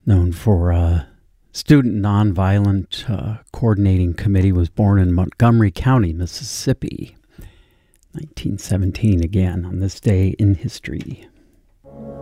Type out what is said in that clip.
known for Student Nonviolent Coordinating Committee, was born in Montgomery County, Mississippi, 1917, again, on this day in history.